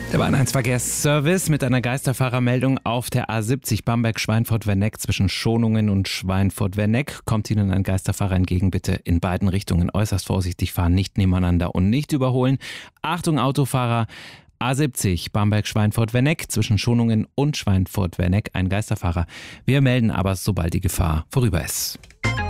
Der Bahn-1-Verkehrsservice mit einer Geisterfahrermeldung auf der A70 Bamberg-Schweinfurt-Werneck zwischen Schonungen und Schweinfurt-Werneck. Kommt Ihnen ein Geisterfahrer entgegen, bitte in beiden Richtungen äußerst vorsichtig fahren, nicht nebeneinander und nicht überholen. Achtung Autofahrer, A70 Bamberg-Schweinfurt-Werneck zwischen Schonungen und Schweinfurt-Werneck ein Geisterfahrer. Wir melden aber, sobald die Gefahr vorüber ist.